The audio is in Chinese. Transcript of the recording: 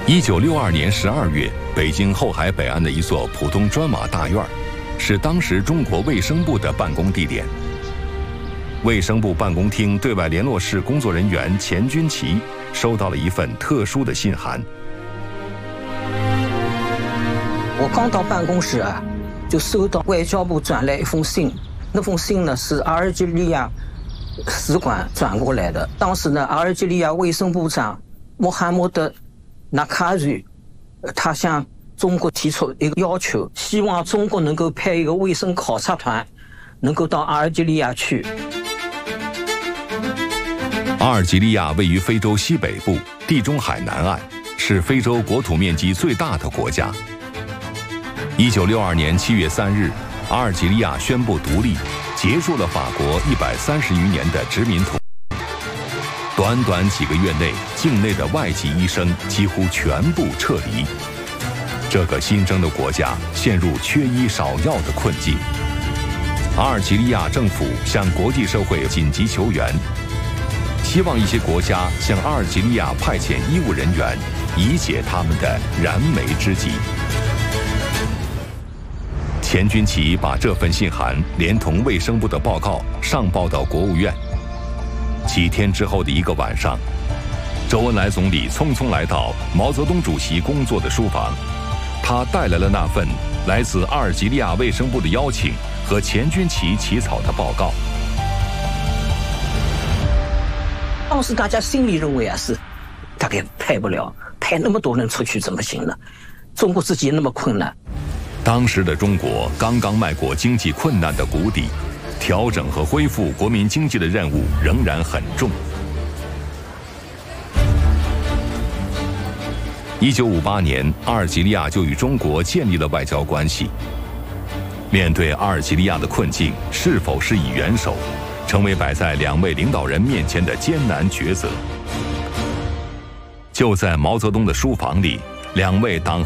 1962年12月，北京后海北岸的一座普通砖瓦大院，是当时中国卫生部的办公地点。卫生部办公厅对外联络室工作人员钱君奇收到了一份特殊的信函。 我刚到办公室啊，就收到外交部转来一封信，那封信呢是阿尔及利亚使馆转过来的。当时呢，阿尔及利亚卫生部长穆罕默德·纳卡瑞，他向中国提出一个要求，希望中国能够派一个卫生考察团，能够到阿尔及利亚去。 阿尔及利亚位于非洲西北部，地中海南岸，是非洲国土面积最大的国家。1962年7月3日，阿尔及利亚宣布独立，结束了法国130余年的殖民统治。短短几个月内，境内的外籍医生几乎全部撤离，这个新生的国家陷入缺医少药的困境。阿尔及利亚政府向国际社会紧急求援，希望一些国家向阿尔及利亚派遣医务人员，以解他们的燃眉之急。钱君奇把这份信函连同卫生部的报告上报到国务院。几天之后的一个晚上，周恩来总理匆匆来到毛泽东主席工作的书房，他带来了那份来自阿尔及利亚卫生部的邀请和钱君奇起草的报告。 当时大家心里认为啊，是大概派不了，派那么多人出去怎么行呢？中国自己那么困难。 当时的中国刚刚迈过经济困难的谷底，调整和恢复国民经济的任务仍然很重。1958年，阿尔及利亚就与中国建立了外交关系。面对阿尔及利亚的困境，是否施以援手，成为摆在两位领导人面前的艰难抉择。就在毛泽东的书房里，两位党